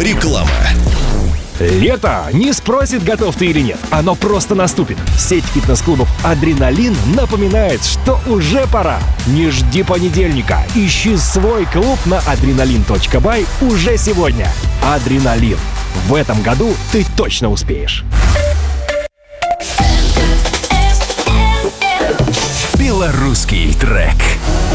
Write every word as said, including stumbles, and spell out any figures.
Реклама. Лето не спросит, готов ты или нет. Оно просто наступит. Сеть фитнес-клубов «Адреналин» напоминает, что уже пора. Не жди понедельника. Ищи свой клуб на адреналин точка бай уже сегодня. «Адреналин». В этом году ты точно успеешь. Белорусский трек.